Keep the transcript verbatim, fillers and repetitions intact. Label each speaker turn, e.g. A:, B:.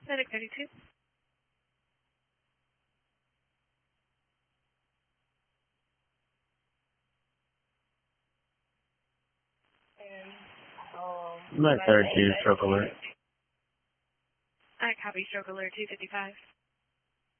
A: Medic thirty-two.
B: Medic thirty-two, stroke alert.
A: I copy stroke alert two fifty-five.